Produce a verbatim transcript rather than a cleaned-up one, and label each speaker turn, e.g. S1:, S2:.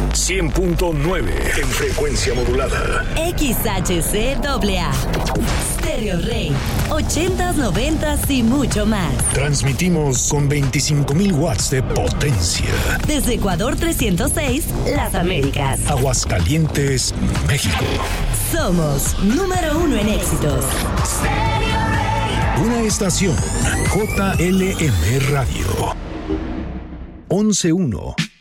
S1: cien punto nueve en frecuencia modulada.
S2: X H C A A. Stereo Rey. ochentas, noventas y mucho más.
S1: Transmitimos con veinticinco mil watts de potencia.
S2: Desde Ecuador trescientos seis, Las Américas.
S1: Aguascalientes, México.
S2: Somos número uno en éxitos.
S1: Stereo Rey. Una estación J L M Radio. once uno.